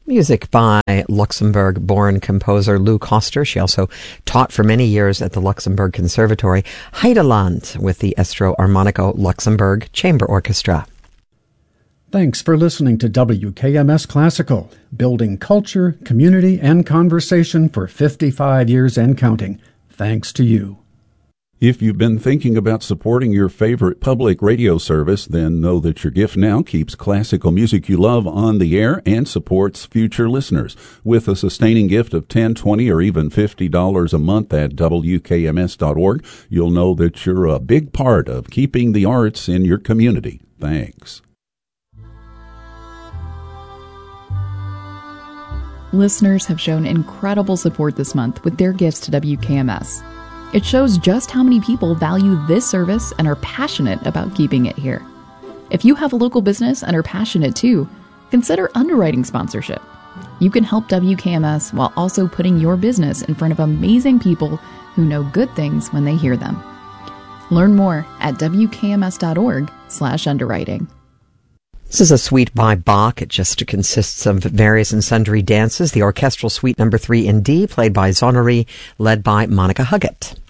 Music by Luxembourg-born composer Lou Koster. She also taught for many years at the Luxembourg Conservatory. Heideland with the Estro Armonico Luxembourg Chamber Orchestra. Thanks for listening to WKMS Classical, building culture, community, and conversation for 55 years and counting. Thanks to you. If you've been thinking about supporting your favorite public radio service, then know that your gift now keeps classical music you love on the air and supports future listeners. With a sustaining gift of $10, $20, or even $50 a month at WKMS.org, you'll know that you're a big part of keeping the arts in your community. Thanks. Listeners have shown incredible support this month with their gifts to WKMS. It shows just how many people value this service and are passionate about keeping it here. If you have a local business and are passionate too, consider underwriting sponsorship. You can help WKMS while also putting your business in front of amazing people who know good things when they hear them. Learn more at WKMS.org/underwriting. This is a suite by Bach. It just consists of various and sundry dances. The orchestral suite number 3 in D, played by Zonnery, led by Monica Huggett.